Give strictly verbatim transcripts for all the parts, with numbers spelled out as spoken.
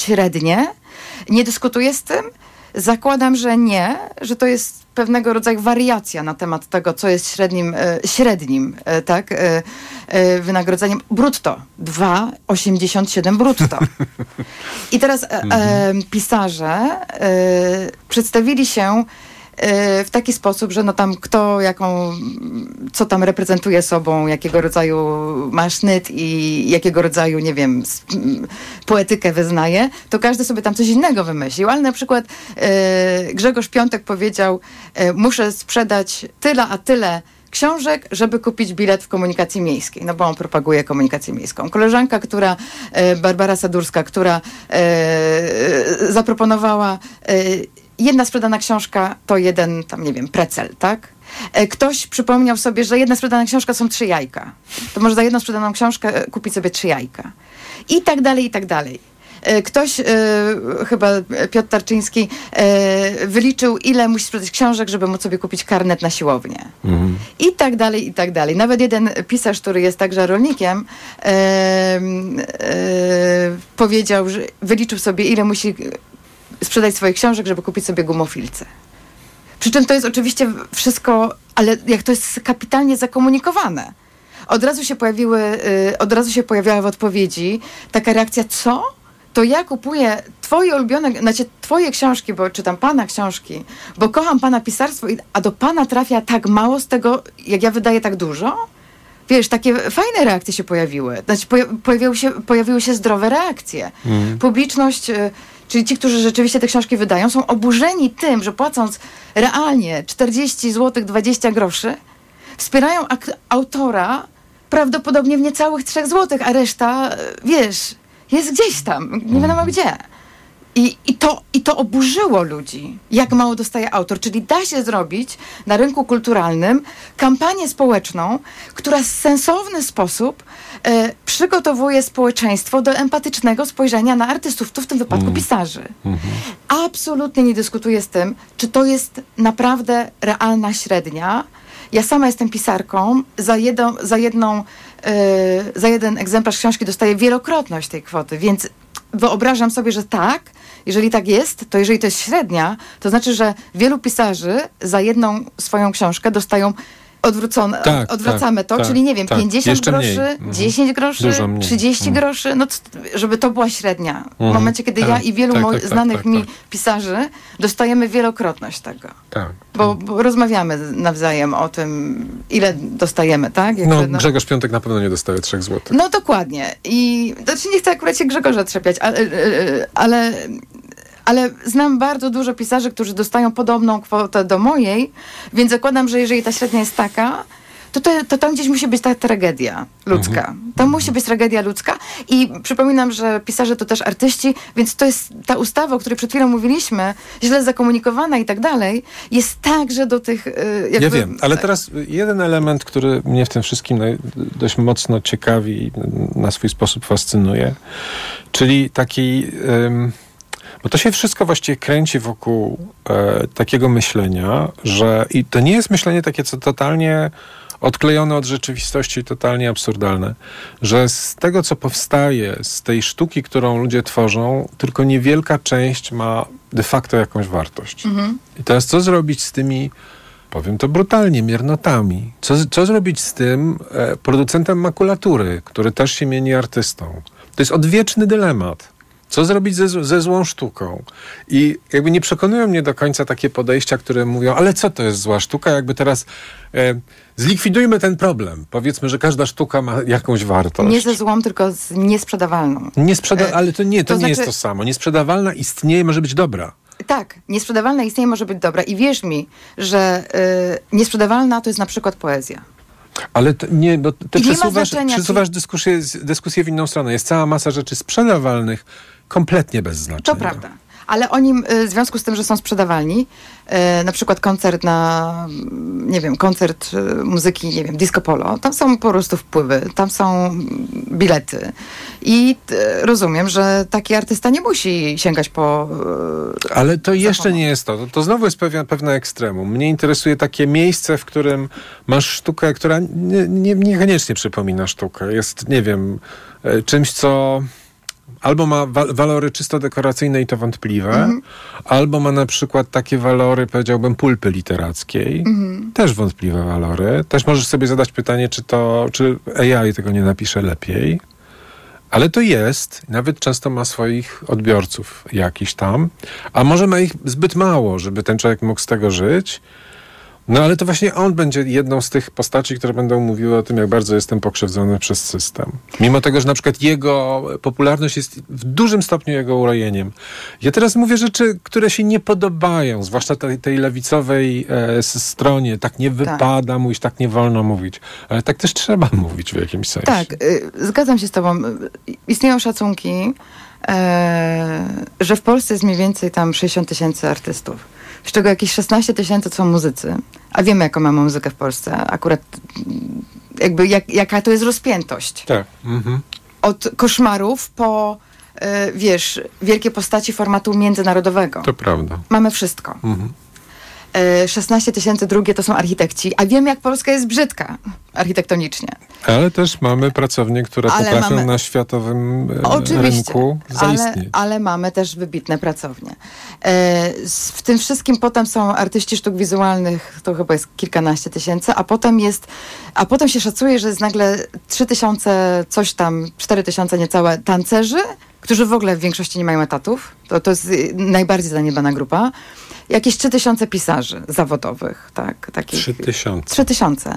średnie. Nie dyskutuję z tym. Zakładam, że nie, że to jest pewnego rodzaju wariacja na temat tego, co jest średnim, e, średnim e, tak, e, e, wynagrodzeniem brutto. dwa przecinek osiemdziesiąt siedem brutto. I teraz e, e, pisarze e, przedstawili się w taki sposób, że no tam kto jaką, co tam reprezentuje sobą, jakiego rodzaju ma sznyt i jakiego rodzaju, nie wiem, poetykę wyznaje, to każdy sobie tam coś innego wymyślił. Ale na przykład e, Grzegorz Piątek powiedział, e, muszę sprzedać tyle a tyle książek, żeby kupić bilet w komunikacji miejskiej, no bo on propaguje komunikację miejską. Koleżanka, która, e, Barbara Sadurska, która e, zaproponowała e, jedna sprzedana książka to jeden, tam nie wiem, precel, tak? Ktoś przypomniał sobie, że jedna sprzedana książka są trzy jajka. To może za jedną sprzedaną książkę kupić sobie trzy jajka. I tak dalej, i tak dalej. Ktoś, e, chyba Piotr Tarczyński, e, wyliczył, ile musi sprzedać książek, żeby móc sobie kupić karnet na siłownię. Mhm. I tak dalej, i tak dalej. Nawet jeden pisarz, który jest także rolnikiem, e, e, powiedział, że wyliczył sobie, ile musi sprzedać swoich książek, żeby kupić sobie gumofilce. Przy czym to jest oczywiście wszystko, ale jak to jest kapitalnie zakomunikowane. Od razu się pojawiły, yy, od razu się pojawiała w odpowiedzi taka reakcja, co? To ja kupuję twoje ulubione, znaczy twoje książki, bo czytam pana książki, bo kocham pana pisarstwo, a do pana trafia tak mało z tego, jak ja wydaję tak dużo? Wiesz, takie fajne reakcje się pojawiły. Znaczy pojawiły się, pojawiły się zdrowe reakcje. Mm. Publiczność, czyli ci, którzy rzeczywiście te książki wydają, są oburzeni tym, że płacąc realnie czterdzieści złotych dwadzieścia groszy, wspierają ak- autora prawdopodobnie w niecałych trzech złotych, a reszta, wiesz, jest gdzieś tam, nie wiadomo gdzie. I, i, to, I to oburzyło ludzi, jak mało dostaje autor. Czyli da się zrobić na rynku kulturalnym kampanię społeczną, która w sensowny sposób e, przygotowuje społeczeństwo do empatycznego spojrzenia na artystów, tu w tym wypadku mm. pisarzy. Mm-hmm. Absolutnie nie dyskutuję z tym, czy to jest naprawdę realna średnia. Ja sama jestem pisarką, za, jedną, za, jedną, e, za jeden egzemplarz książki dostaję wielokrotność tej kwoty, więc wyobrażam sobie, że tak, jeżeli tak jest, to jeżeli to jest średnia, to znaczy, że wielu pisarzy za jedną swoją książkę dostają odwrócone, tak, odwracamy tak, to, tak, czyli nie wiem, tak. pięćdziesiąt groszy, mniej. dziesięć groszy, trzydzieści mhm. groszy, no żeby to była średnia. Mhm. W momencie, kiedy tak, ja i wielu tak, tak, znanych tak, tak, mi tak. pisarzy dostajemy wielokrotność tego. Tak, bo, tak. bo rozmawiamy nawzajem o tym, ile dostajemy, tak? Jakby, no, no Grzegorz Piątek na pewno nie dostaje trzech złotych. No dokładnie. I znaczy nie chcę akurat się Grzegorza trzepiać, ale, ale Ale znam bardzo dużo pisarzy, którzy dostają podobną kwotę do mojej, więc zakładam, że jeżeli ta średnia jest taka, to, to, to tam gdzieś musi być ta tragedia ludzka. Mhm. Tam musi być tragedia ludzka i przypominam, że pisarze to też artyści, więc to jest ta ustawa, o której przed chwilą mówiliśmy, źle zakomunikowana i tak dalej, jest także do tych... Jakby... Ja wiem, ale teraz jeden element, który mnie w tym wszystkim dość mocno ciekawi i na swój sposób fascynuje, czyli taki... Um, Bo to się wszystko właściwie kręci wokół e, takiego myślenia, że i to nie jest myślenie takie, co totalnie odklejone od rzeczywistości, totalnie absurdalne, że z tego, co powstaje, z tej sztuki, którą ludzie tworzą, tylko niewielka część ma de facto jakąś wartość. Mhm. I teraz co zrobić z tymi, powiem to brutalnie, miernotami? Co, co zrobić z tym e, producentem makulatury, który też się mieni artystą? To jest odwieczny dylemat. Co zrobić ze, ze złą sztuką? I jakby nie przekonują mnie do końca takie podejścia, które mówią, ale co to jest zła sztuka? Jakby teraz e, zlikwidujmy ten problem. Powiedzmy, że każda sztuka ma jakąś wartość. Nie ze złą, tylko z niesprzedawalną. Niesprzeda- ale to nie, to, to nie znaczy... jest to samo. Niesprzedawalna istnieje, może być dobra. Tak, niesprzedawalna istnieje, może być dobra. I wierz mi, że y, niesprzedawalna to jest na przykład poezja. Ale to nie, bo ty przesuwasz, przesuwasz czy... dyskusję, dyskusję w inną stronę. Jest cała masa rzeczy sprzedawalnych, kompletnie bez znaczenia. To prawda. Ale oni w związku z tym, że są sprzedawalni, e, na przykład koncert na, nie wiem, koncert muzyki, nie wiem, disco polo, tam są po prostu wpływy, tam są bilety. I e, rozumiem, że taki artysta nie musi sięgać po... E, Ale to jeszcze nie jest to. to. To znowu jest pewien, pewne ekstremum. Mnie interesuje takie miejsce, w którym masz sztukę, która nie, nie, niekoniecznie przypomina sztukę. Jest, nie wiem, e, czymś, co... Albo ma wa- walory czysto dekoracyjne i to wątpliwe, Mhm. albo ma na przykład takie walory, powiedziałbym, pulpy literackiej. Mhm. Też wątpliwe walory. Też możesz sobie zadać pytanie, czy to, czy A I tego nie napisze lepiej. Ale to jest, nawet często ma swoich odbiorców jakiś tam, a może ma ich zbyt mało, żeby ten człowiek mógł z tego żyć. No ale to właśnie on będzie jedną z tych postaci, które będą mówiły o tym, jak bardzo jestem pokrzywdzony przez system. Mimo tego, że na przykład jego popularność jest w dużym stopniu jego urojeniem. Ja teraz mówię rzeczy, które się nie podobają, zwłaszcza tej, tej lewicowej e, stronie. Tak nie wypada tak. mówić, tak nie wolno mówić. Ale tak też trzeba mówić w jakimś sensie. Tak, y, zgadzam się z tobą. Istnieją szacunki, e, że w Polsce jest mniej więcej tam sześćdziesiąt tysięcy artystów. Z czego jakieś szesnaście tysięcy to są muzycy. A wiemy, jaką mamy muzykę w Polsce. Akurat jakby jak, jaka to jest rozpiętość. Tak. Mhm. Od koszmarów po, y, wiesz, wielkie postaci formatu międzynarodowego. To prawda. Mamy wszystko. Mhm. Y, szesnaście tysięcy drugie to są architekci. A wiemy, jak Polska jest brzydka architektonicznie. Ale też mamy pracownie, które ale potrafią mamy... na światowym Oczywiście, rynku zaistnieć. Ale, ale mamy też wybitne pracownie. E, w tym wszystkim potem są artyści sztuk wizualnych, to chyba jest kilkanaście tysięcy, a potem jest, a potem się szacuje, że jest nagle trzy tysiące, coś tam, cztery tysiące niecałe tancerzy, którzy w ogóle w większości nie mają etatów. To, to jest najbardziej zaniedbana grupa. Jakieś trzy tysiące pisarzy zawodowych, tak? Trzy tysiące. Trzy tysiące.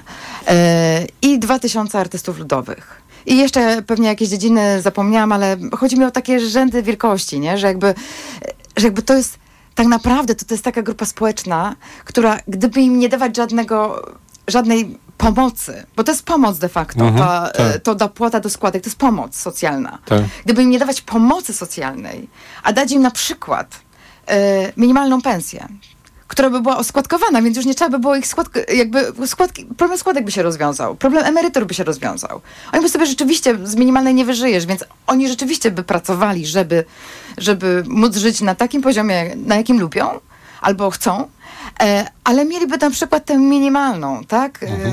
I dwa tysiące artystów ludowych. I jeszcze pewnie jakieś dziedziny zapomniałam, ale chodzi mi o takie rzędy wielkości, nie? Że jakby, że jakby to jest, tak naprawdę to, to jest taka grupa społeczna, która gdyby im nie dawać żadnego, żadnej pomocy, bo to jest pomoc de facto, mhm, ta, tak. to dopłata do składek, to jest pomoc socjalna. Tak. Gdyby im nie dawać pomocy socjalnej, a dać im na przykład minimalną pensję, która by była oskładkowana, więc już nie trzeba by było ich składki, jakby składki, problem składek by się rozwiązał, problem emerytur by się rozwiązał. Oni by sobie rzeczywiście z minimalnej nie wyżyjesz, więc oni rzeczywiście by pracowali, żeby, żeby móc żyć na takim poziomie, na jakim lubią albo chcą, ale mieliby na przykład tę minimalną, tak, mhm.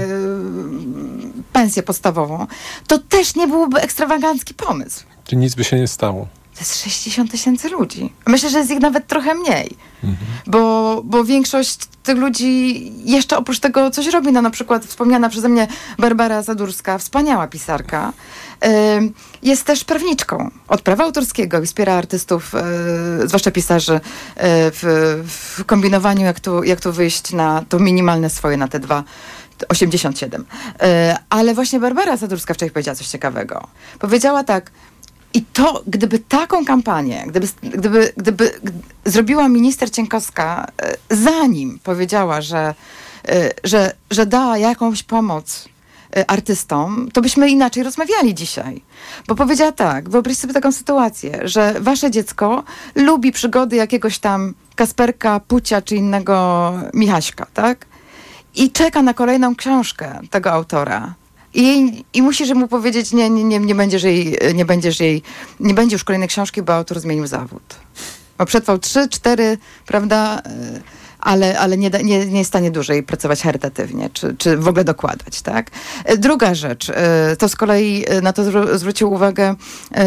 pensję podstawową. To też nie byłby ekstrawagancki pomysł. Czy nic by się nie stało? To jest sześćdziesiąt tysięcy ludzi. Myślę, że jest ich nawet trochę mniej. Mhm. Bo, bo większość tych ludzi jeszcze oprócz tego coś robi. No na przykład wspomniana przeze mnie Barbara Sadurska, wspaniała pisarka, yy, jest też prawniczką od prawa autorskiego i wspiera artystów, yy, zwłaszcza pisarzy, yy, w, w kombinowaniu, jak tu, jak tu wyjść na to minimalne swoje, na te dwa osiemdziesiąt siedem. Yy, ale właśnie Barbara Sadurska wczoraj powiedziała coś ciekawego. Powiedziała tak, i to, gdyby taką kampanię, gdyby, gdyby, gdyby zrobiła minister Cienkowska, zanim powiedziała, że, że, że da jakąś pomoc artystom, to byśmy inaczej rozmawiali dzisiaj. Bo powiedziała tak, wyobraź sobie taką sytuację, że wasze dziecko lubi przygody jakiegoś tam Kasperka, Pucia czy innego Michaśka, tak? I czeka na kolejną książkę tego autora. I, I musisz mu powiedzieć, nie, nie, nie, nie będziesz jej, nie będziesz jej, nie będzie już kolejnej książki, bo autor zmienił zawód. Bo przetrwał trzy, cztery, prawda, ale, ale nie, nie, nie jest w stanie dłużej pracować charytatywnie, czy, czy w ogóle dokładać, tak? Druga rzecz, to z kolei na to zwró- zwrócił uwagę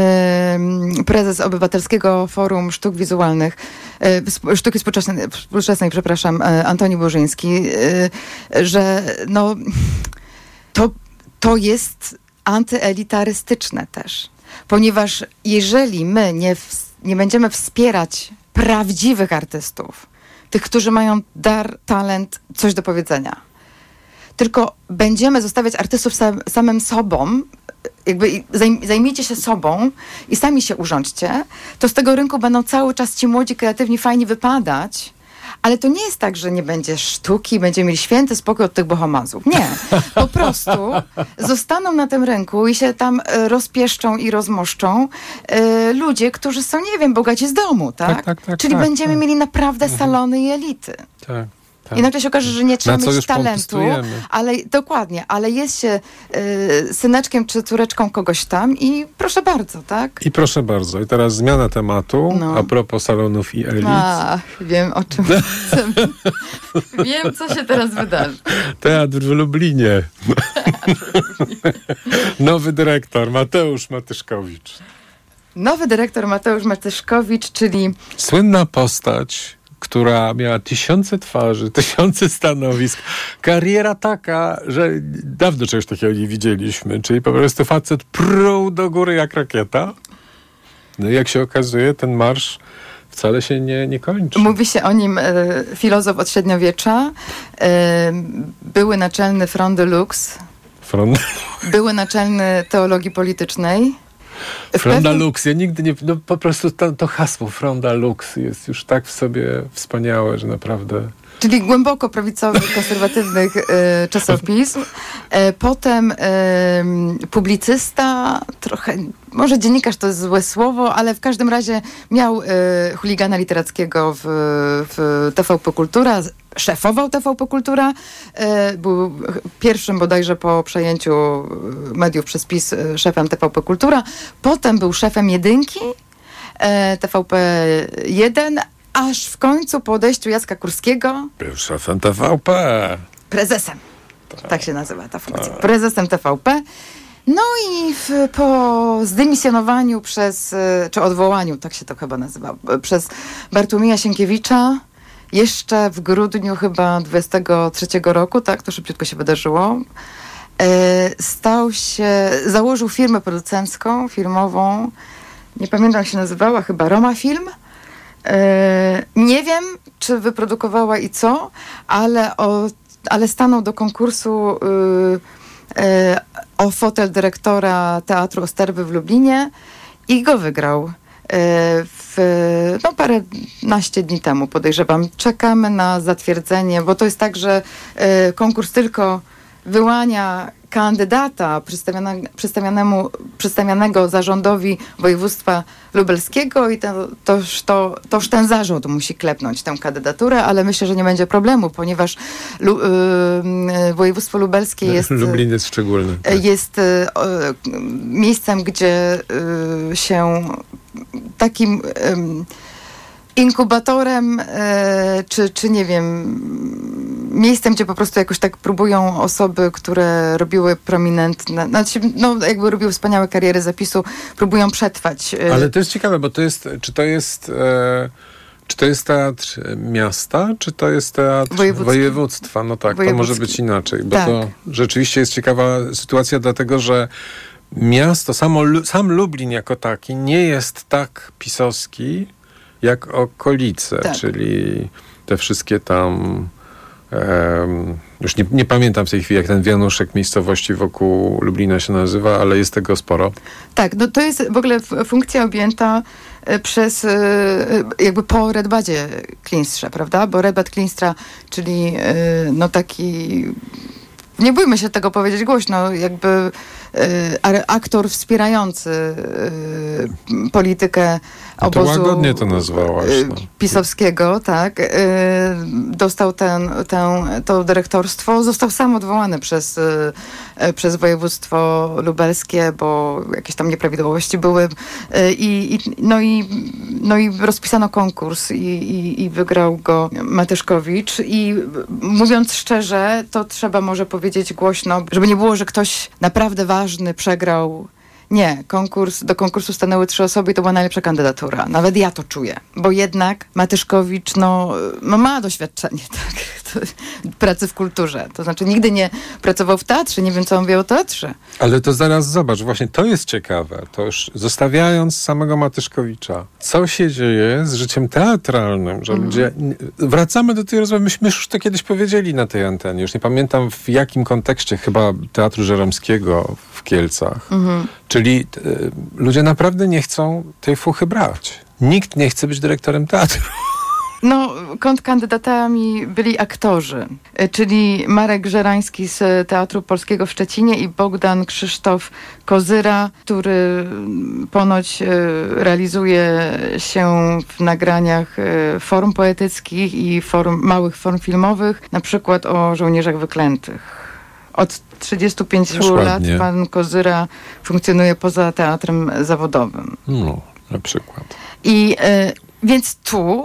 prezes Obywatelskiego Forum Sztuk Wizualnych, Sztuki Współczesnej, współczesnej przepraszam, Antoni Burzyński, że no, to To jest antyelitarystyczne też. Ponieważ jeżeli my nie, w, nie będziemy wspierać prawdziwych artystów, tych, którzy mają dar, talent, coś do powiedzenia, tylko będziemy zostawiać artystów sam, samym sobą, jakby zajmijcie się sobą i sami się urządźcie, to z tego rynku będą cały czas ci młodzi, kreatywni, fajni wypadać. Ale to nie jest tak, że nie będzie sztuki, będziemy mieli święty spokój od tych bohomazów. Nie. Po prostu zostaną na tym rynku i się tam y, rozpieszczą i rozmoszczą y, ludzie, którzy są, nie wiem, bogaci z domu, tak? tak, tak, tak Czyli tak, będziemy tak. mieli naprawdę mhm. salony i elity. Tak. Tak. I nagle się okaże, że nie trzeba mieć talentu, ale dokładnie, ale jest się y, syneczkiem czy córeczką kogoś tam i proszę bardzo, tak? I proszę bardzo. I teraz zmiana tematu, no. A propos salonów i elit. Ach, wiem o czym chcę. Wiem, co się teraz wydarzy. Teatr w Lublinie. Teatr w Lublinie. Nowy dyrektor, Mateusz Matyszkowicz. Nowy dyrektor Mateusz Matyszkowicz, czyli... Słynna postać, która miała tysiące twarzy, tysiące stanowisk. Kariera taka, że dawno czegoś takiego nie widzieliśmy. Czyli po prostu facet pruł do góry jak rakieta. No i jak się okazuje, ten marsz wcale się nie, nie kończy. Mówi się o nim e, filozof od średniowiecza, e, były naczelny Front de Lux, Front... były naczelny teologii politycznej. Fronda Lux, ja nigdy nie... No po prostu to, to hasło Fronda Lux jest już tak w sobie wspaniałe, że naprawdę... Czyli głęboko prawicowych, konserwatywnych e, czasopism. E, potem e, publicysta, trochę, może dziennikarz to jest złe słowo, ale w każdym razie miał e, chuligana literackiego w, w T V P Kultura, szefował T V P Kultura, e, był pierwszym bodajże po przejęciu mediów przez PiS szefem T V P Kultura. Potem był szefem jedynki, e, T V P jeden, aż w końcu po odejściu Jacka Kurskiego... Był szefem T V P. Prezesem. Tak, tak się nazywa ta funkcja. Tak. Prezesem T V P. No i w, po zdymisjonowaniu przez, czy odwołaniu, tak się to chyba nazywa, przez Bartłomieja Sienkiewicza, jeszcze w grudniu chyba dwudziestego trzeciego roku, tak, to szybciutko się wydarzyło, e, stał się, założył firmę producencką, filmową, nie pamiętam jak się nazywała, chyba Roma Film. Nie wiem, czy wyprodukowała i co, ale, o, ale stanął do konkursu y, y, o fotel dyrektora Teatru Osterwy w Lublinie i go wygrał. Y, w, no paręnaście dni temu, podejrzewam. Czekamy na zatwierdzenie, bo to jest tak, że y, konkurs tylko wyłania kandydata przedstawionemu, przedstawionego zarządowi województwa lubelskiego i to, toż, to, toż ten zarząd musi klepnąć tę kandydaturę, ale myślę, że nie będzie problemu, ponieważ lu, y, województwo lubelskie jest... Lublin jest szczególny. Tak. Jest y, y, miejscem, gdzie y, się takim... Y, inkubatorem, e, czy, czy nie wiem, miejscem, gdzie po prostu jakoś tak próbują osoby, które robiły prominentne, znaczy, no jakby robiły wspaniałe kariery zapisu, próbują przetrwać. Ale to jest ciekawe, bo to jest, czy to jest, e, czy to jest teatr miasta, czy to jest teatr województwa? No tak, to może być inaczej, bo tak. To rzeczywiście jest ciekawa sytuacja, dlatego, że miasto, samo, sam Lublin jako taki nie jest tak pisowski, jak okolice, tak. Czyli te wszystkie tam, um, już nie, nie pamiętam w tej chwili, jak ten wianuszek miejscowości wokół Lublina się nazywa, ale jest tego sporo. Tak, no to jest w ogóle funkcja objęta przez, jakby po Redbadzie Klinstrze, prawda? Bo Redbad Klinstra, czyli no taki... Nie bójmy się tego powiedzieć głośno, jakby y, aktor wspierający y, politykę no to obozu łagodnie to nazwałaś, no. pisowskiego, tak. Y, dostał ten, ten, to dyrektorstwo, został sam odwołany przez, y, przez województwo lubelskie, bo jakieś tam nieprawidłowości były. Y, i, no, i, no i rozpisano konkurs i, i, i wygrał go Matyszkowicz. I mówiąc szczerze, to trzeba może powiedzieć powiedzieć głośno, żeby nie było, że ktoś naprawdę ważny przegrał. Nie, konkurs, do konkursu stanęły trzy osoby i to była najlepsza kandydatura. Nawet ja to czuję, bo jednak Matyszkowicz no, no ma doświadczenie tak, to, pracy w kulturze. To znaczy nigdy nie pracował w teatrze, nie wiem co on wie o teatrze. Ale to zaraz zobacz, właśnie to jest ciekawe. To już zostawiając samego Matyszkowicza, co się dzieje z życiem teatralnym, że mm. ludzie... Wracamy do tej rozmowy, myśmy już to kiedyś powiedzieli na tej antenie, już nie pamiętam w jakim kontekście, chyba Teatru Żeromskiego w Kielcach. Mm-hmm. Czyli y, ludzie naprawdę nie chcą tej fuchy brać. Nikt nie chce być dyrektorem teatru. No, kontrkandydatami byli aktorzy, czyli Marek Żerański z Teatru Polskiego w Szczecinie i Bogdan Krzysztof Kozyra, który ponoć realizuje się w nagraniach form poetyckich i form, małych form filmowych, na przykład o żołnierzach wyklętych. Od trzydziestu pięciu lat pan Kozyra funkcjonuje poza teatrem zawodowym. No, na przykład. I y, więc tu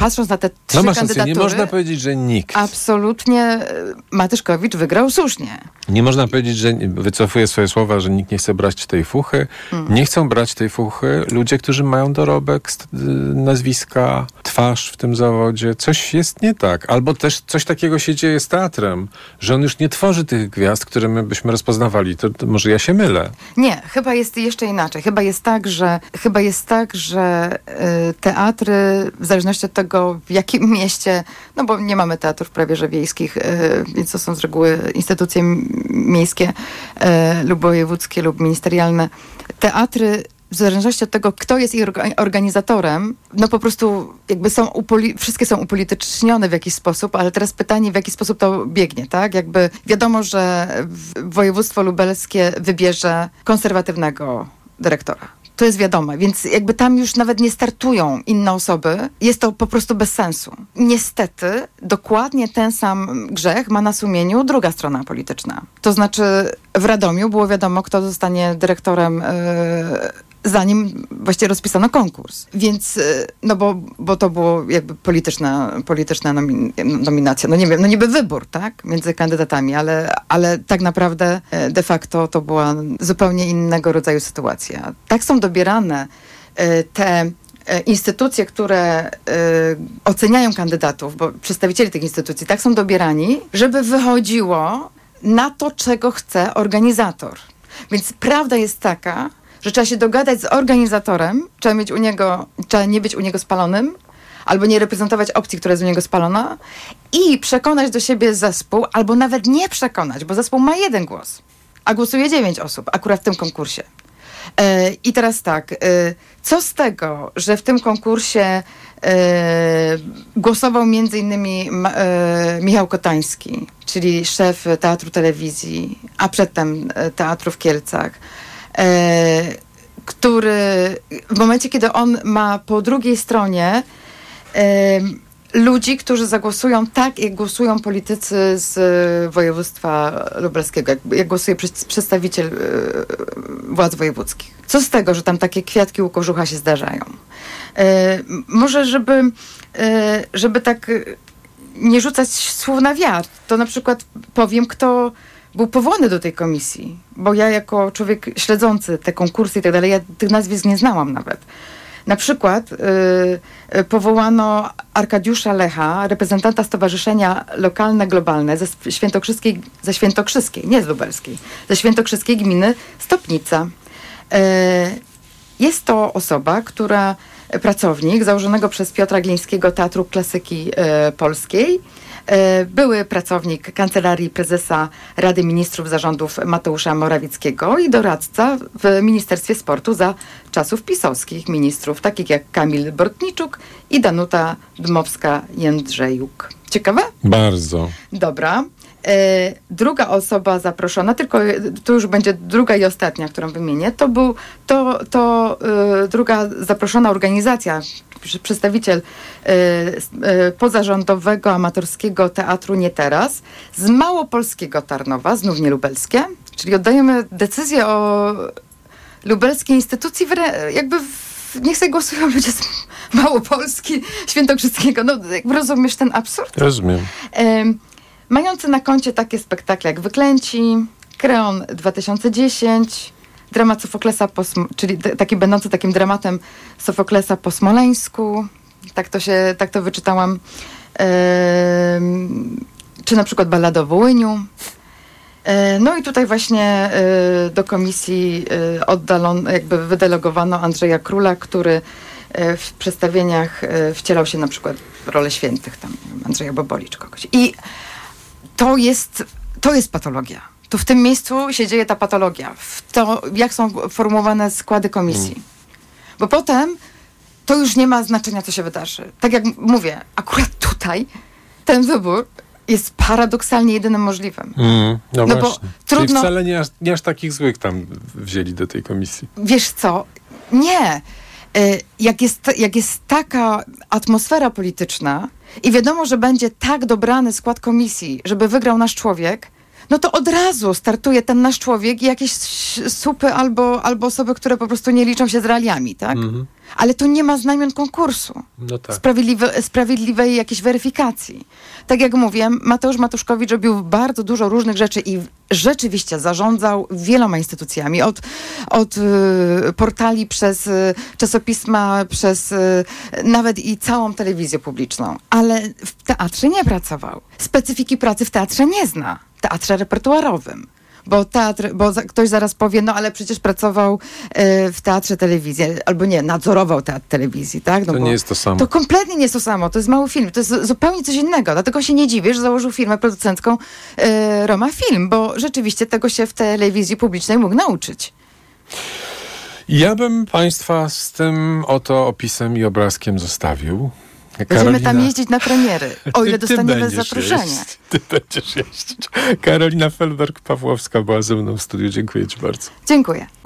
patrząc na te trzy no masz rację, kandydatury... nie można powiedzieć, że nikt. Absolutnie Matyszkowicz wygrał słusznie. Nie można powiedzieć, że wycofuję swoje słowa, że nikt nie chce brać tej fuchy. Hmm. Nie chcą brać tej fuchy ludzie, którzy mają dorobek, nazwiska, twarz w tym zawodzie. Coś jest nie tak. Albo też coś takiego się dzieje z teatrem, że on już nie tworzy tych gwiazd, które my byśmy rozpoznawali. To, to może ja się mylę. Nie, chyba jest jeszcze inaczej. Chyba jest tak, że chyba jest tak, że y, teatry, w zależności od tego, w jakim mieście, no bo nie mamy teatrów prawie że wiejskich, y, więc to są z reguły instytucje miejskie y, lub wojewódzkie lub ministerialne. Teatry, w zależności od tego, kto jest ich organizatorem, no po prostu jakby są upoli- wszystkie są upolitycznione w jakiś sposób, ale teraz pytanie, w jaki sposób to biegnie, tak? Jakby wiadomo, że województwo lubelskie wybierze konserwatywnego dyrektora. To jest wiadome, więc jakby tam już nawet nie startują inne osoby. Jest to po prostu bez sensu. Niestety, dokładnie ten sam grzech ma na sumieniu druga strona polityczna. To znaczy w Radomiu było wiadomo, kto zostanie dyrektorem yy, zanim właściwie rozpisano konkurs. Więc, no bo, bo to było jakby polityczna, polityczna nomin, nominacja. No nie wiem, no niby wybór, tak? Między kandydatami, ale, ale tak naprawdę de facto to była zupełnie innego rodzaju sytuacja. Tak są dobierane te instytucje, które oceniają kandydatów, bo przedstawiciele tych instytucji tak są dobierani, żeby wychodziło na to, czego chce organizator. Więc prawda jest taka, że trzeba się dogadać z organizatorem, trzeba mieć u niego, trzeba nie być u niego spalonym, albo nie reprezentować opcji, która jest u niego spalona i przekonać do siebie zespół, albo nawet nie przekonać, bo zespół ma jeden głos, a głosuje dziewięć osób, akurat w tym konkursie. Yy, I teraz tak, yy, co z tego, że w tym konkursie yy, głosował między innymi yy, Michał Kotański, czyli szef Teatru Telewizji, a przedtem yy, Teatru w Kielcach, E, który w momencie, kiedy on ma po drugiej stronie e, ludzi, którzy zagłosują tak, jak głosują politycy z województwa lubelskiego, jak, jak głosuje przedstawiciel e, władz wojewódzkich. Co z tego, że tam takie kwiatki u kożucha się zdarzają? E, może, żeby, e, żeby tak nie rzucać słów na wiatr, to na przykład powiem, kto był powołany do tej komisji, bo ja jako człowiek śledzący te konkursy i tak dalej, ja tych nazwisk nie znałam nawet. Na przykład yy, powołano Arkadiusza Lecha, reprezentanta Stowarzyszenia Lokalne Globalne ze Świętokrzyskiej, ze Świętokrzyskiej, nie z Lubelskiej, ze Świętokrzyskiej gminy Stopnica. Yy, jest to osoba, która, pracownik założonego przez Piotra Glińskiego Teatru Klasyki yy, Polskiej, były pracownik Kancelarii Prezesa Rady Ministrów zarządów Mateusza Morawieckiego i doradca w Ministerstwie Sportu za czasów pisowskich ministrów, takich jak Kamil Bortniczuk i Danuta Dmowska-Jędrzejuk. Ciekawe? Bardzo. Dobra. E, druga osoba zaproszona, tylko to już będzie druga i ostatnia, którą wymienię, to był to, to e, druga zaproszona organizacja, przedstawiciel e, e, pozarządowego, amatorskiego teatru Nie Teraz z małopolskiego Tarnowa, znów nie lubelskie, czyli oddajemy decyzję o lubelskiej instytucji, w re, jakby w, niech sobie głosują ludzie z Małopolski, Świętokrzyskiego. No, jakby rozumiesz ten absurd? Rozumiem. E, mający na koncie takie spektakle jak Wyklęci, Kreon dwa tysiące dziesięć, dramat Sofoklesa, po, czyli taki będący takim dramatem Sofoklesa po smoleńsku, tak to się, tak to wyczytałam, e, czy na przykład Ballada o Wołyniu. E, no i tutaj właśnie e, do komisji e, oddalono, jakby wydelegowano Andrzeja Króla, który e, w przedstawieniach e, wcielał się na przykład w rolę świętych, tam Andrzeja Boboli czy kogoś. I to jest, to jest patologia. To w tym miejscu się dzieje ta patologia. W to, jak są formułowane składy komisji. Mm. Bo potem to już nie ma znaczenia, co się wydarzy. Tak jak mówię, akurat tutaj ten wybór jest paradoksalnie jedynym możliwym. Mm, no, no właśnie. Bo trudno... Czyli wcale nie aż, nie aż takich złych tam wzięli do tej komisji. Wiesz co? Nie. Jak jest, jak jest taka atmosfera polityczna i wiadomo, że będzie tak dobrany skład komisji, żeby wygrał nasz człowiek, no to od razu startuje ten nasz człowiek i jakieś supy albo, albo osoby, które po prostu nie liczą się z realiami, tak? Mm-hmm. Ale to nie ma znamion konkursu. No tak. Sprawiedliwe, sprawiedliwej jakiejś weryfikacji. Tak jak mówię, Mateusz Matuszkowicz robił bardzo dużo różnych rzeczy i rzeczywiście zarządzał wieloma instytucjami. Od, od y, portali przez y, czasopisma, przez y, nawet i całą telewizję publiczną. Ale w teatrze nie pracował. Specyfiki pracy w teatrze nie zna. W teatrze repertuarowym. Bo teatr, bo za, ktoś zaraz powie, no ale przecież pracował y, w teatrze telewizji, albo nie, nadzorował teatr telewizji, tak? No to bo nie jest to samo. To kompletnie nie jest to samo, to jest mały film, to jest zupełnie coś innego, dlatego się nie dziwię, że założył firmę producencką y, Roma Film, bo rzeczywiście tego się w telewizji publicznej mógł nauczyć. Ja bym państwa z tym oto opisem i obrazkiem zostawił. Będziemy Karolina... tam jeździć na premiery, o ile ty, dostaniemy ty zaproszenie. Jeździć, ty będziesz jeździć. Karolina Felberg-Pawłowska była ze mną w studiu. Dziękuję ci bardzo. Dziękuję.